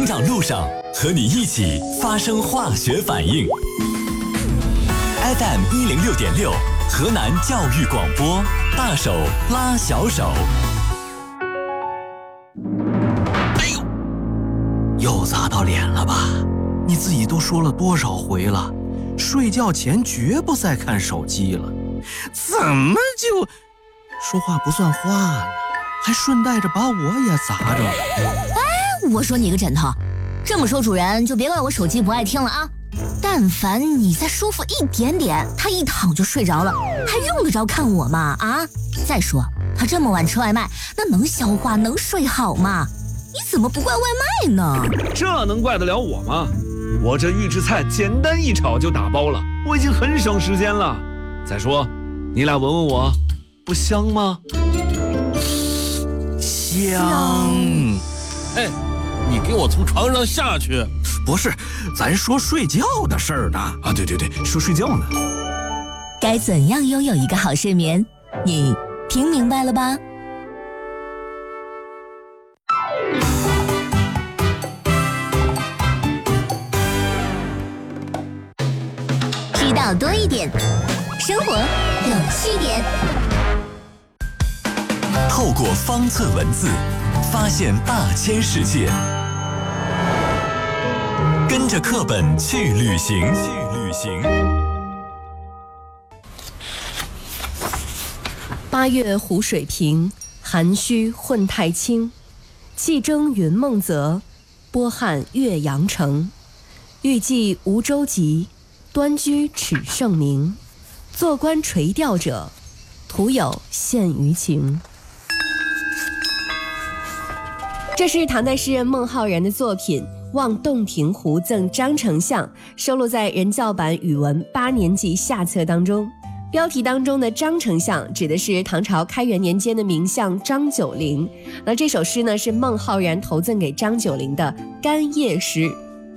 成长路上，和你一起发生化学反应。FM106.6，河南教育广播，大手拉小手。 哎呦，又砸到脸了吧？你自己都说了多少回了，睡觉前绝不再看手机了，怎么就说话不算话呢？还顺带着把我也砸着了。 哎，我说你个枕头，这么说主人就别怪我手机不爱听了啊！但凡你再舒服一点点，他一躺就睡着了，还用得着看我吗？啊！再说他这么晚吃外卖，那能消化能睡好吗？你怎么不怪外卖呢？ 这能怪得了我吗？我这预制菜简单一炒就打包了，我已经很省时间了。再说，你俩闻闻我，不香吗？ 香。 哎，你给我从床上下去！ 不是，咱说睡觉的事儿呢。 啊，对，说睡觉呢。 该怎样拥有一个好睡眠？你听明白了吧？知道多一点，生活有趣点。 透过方寸文字，发现大千世界。跟着课本去旅行。 8月湖水平，涵虚混太清。气蒸云梦泽，波撼岳阳城。欲济无舟楫，端居耻圣明。坐观垂钓者，徒有羡鱼情。这是唐代诗人孟浩然的作品《望洞庭湖赠张丞相》，收录在人教版语文8年级下册当中。标题当中的张丞相指的是唐朝开元年间的名相张九龄。那这首诗呢，是孟浩然投赠给张九龄的干谒诗。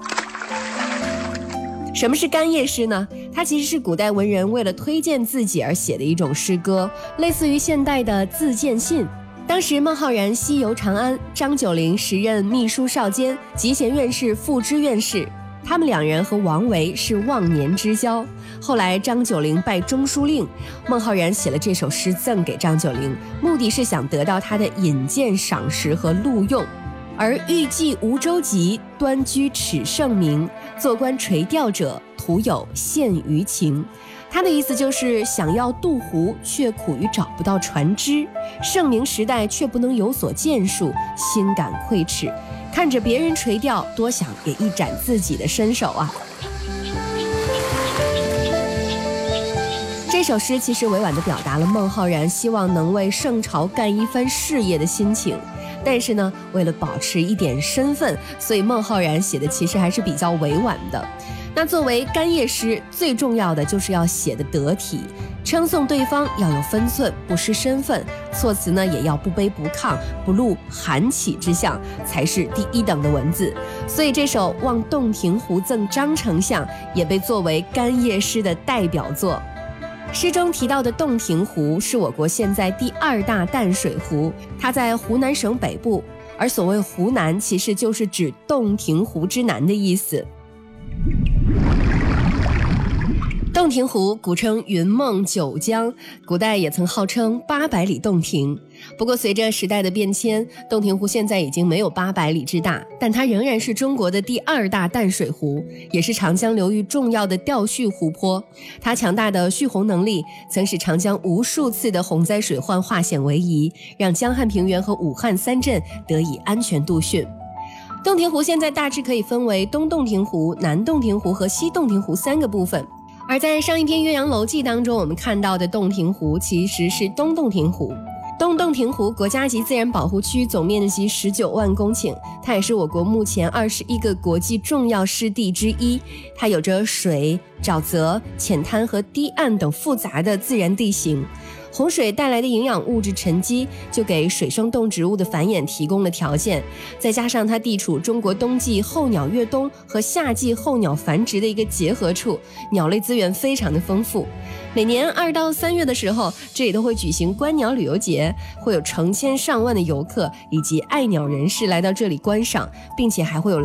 什么是干谒诗呢？它其实是古代文人为了推荐自己而写的一种诗歌，类似于现代的自荐信。当时孟浩然西游长安，张九龄时任秘书少监、集贤院士副知院士，他们两人和王维是忘年之交。后来张九龄拜中书令，孟浩然写了这首诗赠给张九龄，目的是想得到他的引荐赏识和录用。而欲济无舟楫，端居耻圣明。坐观垂钓者，徒有羡鱼情。他的意思就是想要渡湖，却苦于找不到船只；盛明时代却不能有所建树，心感愧耻。看着别人垂钓，多想也一展自己的身手啊！这首诗其实委婉地表达了孟浩然希望能为圣朝干一番事业的心情。但是呢，为了保持一点身份，所以孟浩然写的其实还是比较委婉的。那作为干谒诗，最重要的就是要写得得体，称颂对方要有分寸，不失身份，措辞呢也要不卑不亢，不露寒起之象，才是第一等的文字。所以这首《望洞庭湖赠张丞相》也被作为干谒诗的代表作。诗中提到的洞庭湖是我国现在第2大淡水湖，它在湖南省北部，而所谓湖南其实就是指洞庭湖之南的意思。洞庭湖古称云梦九江，古代也曾号称800里洞庭。不过随着时代的变迁，洞庭湖现在已经没有800里之大，但它仍然是中国的第2大淡水湖，也是长江流域重要的调蓄湖泊。它强大的蓄洪能力曾使长江无数次的洪灾水患化险为夷，让江汉平原和武汉3镇得以安全度汛。洞庭湖现在大致可以分为东洞庭湖、南洞庭湖和西洞庭湖3个部分。而在上一篇《岳阳楼记》当中，我们看到的洞庭湖其实是东洞庭湖。东洞庭湖国家级自然保护区总面积19万公顷，它也是我国目前21个国际重要湿地之一。它有着水、沼泽、浅滩和堤岸等复杂的自然地形。洪水带来的营养物质沉积，就给水生动植物的繁衍提供了条件。再加上它地处中国冬季候鸟越冬和夏季候鸟繁殖的一个结合处，鸟类资源非常的丰富。每年2到3月的时候，这里都会举行观鸟旅游节，会有成千上万的游客以及爱鸟人士来到这里观赏，并且还会有